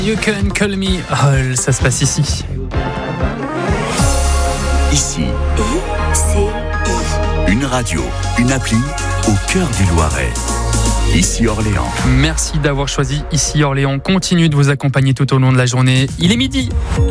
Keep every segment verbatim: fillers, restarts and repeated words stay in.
You can call me Hall, ça se passe ici. Ici, I C I. une radio, une appli au cœur du Loiret. Ici Orléans. Merci d'avoir choisi Ici Orléans. Continue de vous accompagner tout au long de la journée. Il est midi.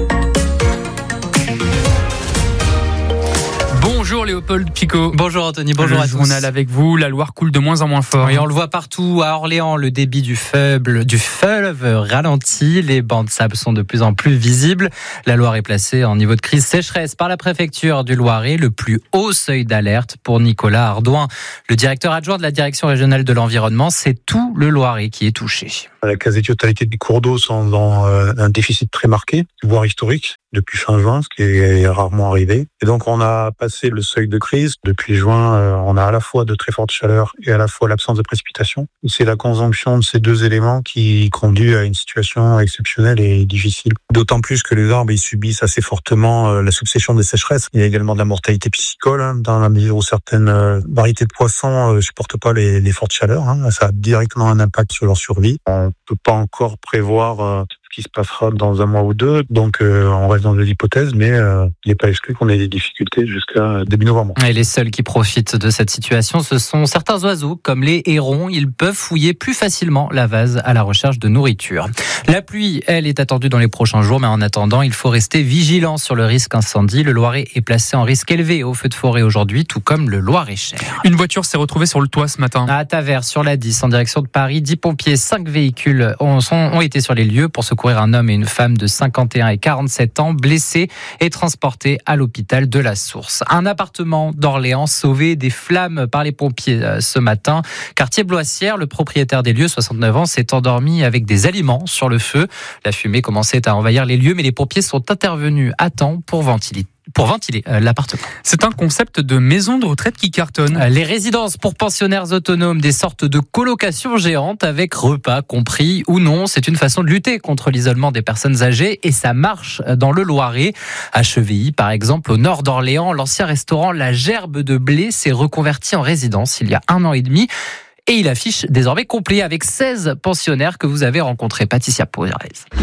Bonjour Léopold Picot. Bonjour Anthony, bonjour le à tous. Journal avec vous, la Loire coule de moins en moins fort. Et on le voit partout, à Orléans, le débit du fleuve, du fleuve ralentit, les bancs de sable sont de plus en plus visibles. La Loire est placée en niveau de crise sécheresse par la préfecture du Loiret, le plus haut seuil d'alerte pour Nicolas Ardouin. Le directeur adjoint de la direction régionale de l'environnement, c'est tout le Loiret qui est touché. La quasi-totalité des cours d'eau sont dans un déficit très marqué, voire historique, depuis fin juin, ce qui est rarement arrivé. Et donc on a passé le seuil de crise. Depuis juin, on a à la fois de très fortes chaleurs et à la fois l'absence de précipitations. C'est la conjonction de ces deux éléments qui conduit à une situation exceptionnelle et difficile. D'autant plus que les arbres ils subissent assez fortement la succession des sécheresses. Il y a également de la mortalité piscicole, hein, dans la mesure où certaines variétés de poissons ne supportent pas les, les fortes chaleurs. Hein. Ça a directement un impact sur leur survie. On peut pas encore prévoir euh, ce qui se passera dans un mois ou deux, donc euh, on reste dans des hypothèses, mais euh, il n'est pas exclu qu'on ait des difficultés jusqu'à début novembre. Et les seuls qui profitent de cette situation, ce sont certains oiseaux, comme les hérons. Ils peuvent fouiller plus facilement la vase à la recherche de nourriture. La pluie, elle, est attendue dans les prochains jours, mais en attendant, il faut rester vigilant sur le risque incendie. Le Loiret est placé en risque élevé au feu de forêt aujourd'hui, tout comme le Loir-et-Cher. Une voiture s'est retrouvée sur le toit ce matin. À Tavers, sur la dix, en direction de Paris, dix pompiers, cinq véhicules ont, sont, ont été sur les lieux pour secourir un homme et une femme de cinquante et un et quarante-sept ans, blessés et transportés à l'hôpital de la Source. Un appartement d'Orléans sauvé des flammes par les pompiers ce matin. Quartier Bloissière, le propriétaire des lieux, soixante-neuf ans, s'est endormi avec des aliments sur le feu. La fumée commençait à envahir les lieux, mais les pompiers sont intervenus à temps pour ventiler. pour ventiler l'appartement. C'est un concept de maison de retraite qui cartonne. Les résidences pour pensionnaires autonomes, des sortes de colocations géantes avec repas compris ou non. C'est une façon de lutter contre l'isolement des personnes âgées et ça marche dans le Loiret. À Chevilly, par exemple, au nord d'Orléans, l'ancien restaurant La Gerbe de Blé s'est reconverti en résidence il y a un an et demi. Et il affiche désormais complet avec seize pensionnaires que vous avez rencontrés. Patricia Poirez.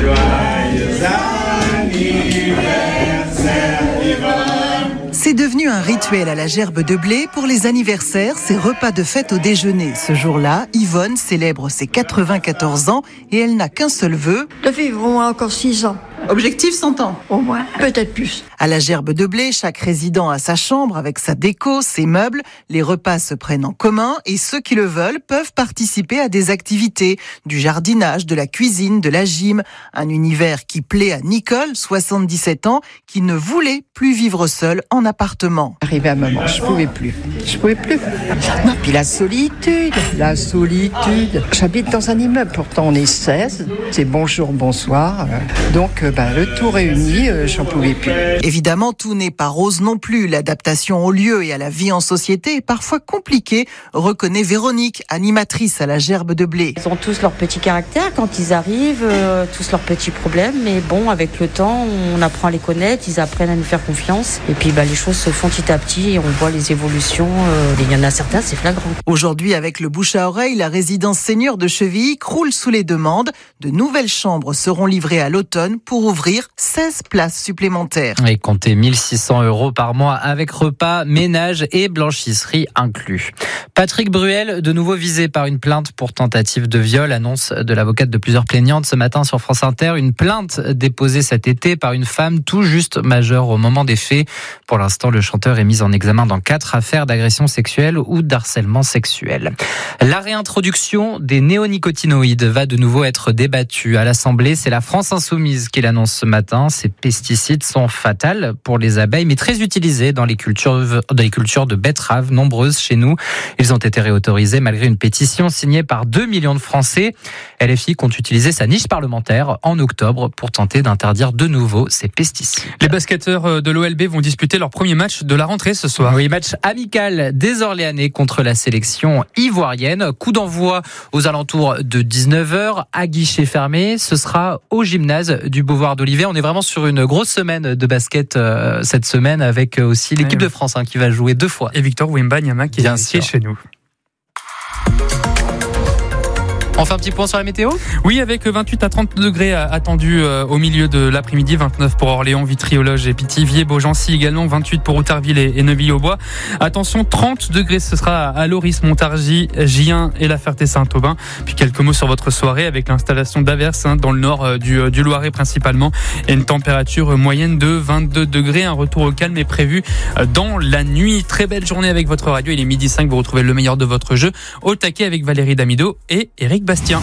C'est devenu un rituel à la Gerbe de Blé pour les anniversaires, ces repas de fête au déjeuner. Ce jour-là, Yvonne célèbre ses quatre-vingt-quatorze ans et elle n'a qu'un seul vœu. De vivre au moins encore six ans. Objectif cent ans. Au moins, peut-être plus. À la Gerbe de Blé, chaque résident a sa chambre avec sa déco, ses meubles. Les repas se prennent en commun et ceux qui le veulent peuvent participer à des activités, du jardinage, de la cuisine, de la gym. Un univers qui plaît à Nicole, soixante-dix-sept ans, qui ne voulait plus vivre seule en appartement. Arrivé à un moment, je pouvais plus. Je pouvais plus. Non, puis la solitude, la solitude. J'habite dans un immeuble, pourtant on est seize. C'est bonjour, bonsoir. Donc, bah, le tout réuni, euh, j'en pouvais plus. Évidemment, tout n'est pas rose non plus. L'adaptation au lieu et à la vie en société est parfois compliquée, reconnaît Véronique, animatrice à la Gerbe de Blé. Ils ont tous leur petit caractère quand ils arrivent, euh, tous leurs petits problèmes. Mais bon, avec le temps, on apprend à les connaître, ils apprennent à nous faire confiance. Et puis bah, les choses se font petit à petit et on voit les évolutions. Euh, il y en a certains, c'est flagrant. Aujourd'hui, avec le bouche à oreille, la résidence senior de Chevilly croule sous les demandes. De nouvelles chambres seront livrées à l'automne pour ouvrir seize places supplémentaires. Et comptez mille six cents euros par mois avec repas, ménage et blanchisserie inclus. Patrick Bruel, de nouveau visé par une plainte pour tentative de viol, annonce de l'avocate de plusieurs plaignantes ce matin sur France Inter. Une plainte déposée cet été par une femme tout juste majeure au moment des faits. Pour l'instant, le chanteur est mis en examen dans quatre affaires d'agression sexuelle ou d'harcèlement sexuel. La réintroduction des néonicotinoïdes va de nouveau être débattue à l'Assemblée. C'est la France Insoumise qui l'annonce ce matin. Ces pesticides sont fatals pour les abeilles, mais très utilisés dans les cultures, dans les cultures de betteraves nombreuses chez nous. Ils ont été réautorisés malgré une pétition signée par deux millions de Français. L F I compte utiliser sa niche parlementaire en octobre pour tenter d'interdire de nouveau ces pesticides. Les basketteurs de l'O L B vont disputer leur premier match de la rentrée ce soir. Oui, match amical des Orléanais contre la sélection ivoirienne. Coup d'envoi aux alentours de dix-neuf heures à guichet fermé. Ce sera au gymnase du Beauvoir d'Olivet. On est vraiment sur une grosse semaine de basket euh, cette semaine avec aussi l'équipe ouais, de France hein, qui va jouer deux fois. Et Victor Wembanyama qui est, qui est chez nous. On fait un petit point sur la météo ? Oui, avec vingt-huit à trente degrés attendus au milieu de l'après-midi, vingt-neuf pour Orléans, Vitry-au-Loge et Pithiviers, Beaugency également, vingt-huit pour Outarville et Neuville-au-Bois. Attention, trente degrés, ce sera à Loris, Montargis, Gien et La Ferté-Saint-Aubin. Puis quelques mots sur votre soirée avec l'installation d'averses hein, dans le nord du, du Loiret principalement et une température moyenne de vingt-deux degrés. Un retour au calme est prévu dans la nuit. Très belle journée avec votre radio. Il est midi cinq, vous retrouvez le meilleur de votre jeu au taquet avec Valérie Damido et Éric Bastien.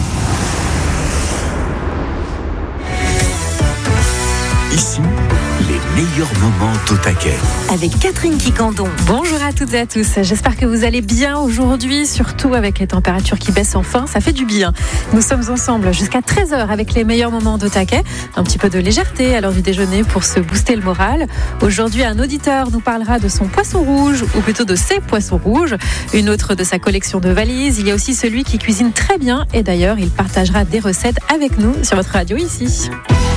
Ici, les meilleurs moments au taquet. Avec Catherine Quicandon. Bonjour à toutes et à tous. J'espère que vous allez bien aujourd'hui, surtout avec les températures qui baissent enfin. Ça fait du bien. Nous sommes ensemble jusqu'à treize heures avec les meilleurs moments de taquet. Un petit peu de légèreté à l'heure du déjeuner pour se booster le moral. Aujourd'hui, un auditeur nous parlera de son poisson rouge, ou plutôt de ses poissons rouges. Une autre de sa collection de valises. Il y a aussi celui qui cuisine très bien. Et d'ailleurs, il partagera des recettes avec nous sur votre radio ici.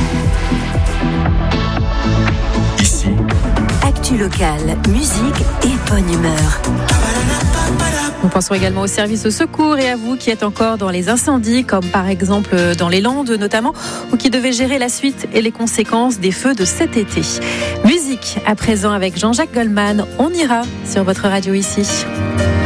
Ici, actu locale, musique et bonne humeur. Nous pensons également au service de secours et à vous qui êtes encore dans les incendies, comme par exemple dans les Landes notamment, ou qui devez gérer la suite et les conséquences des feux de cet été. Musique à présent avec Jean-Jacques Goldman. On ira sur votre radio ici.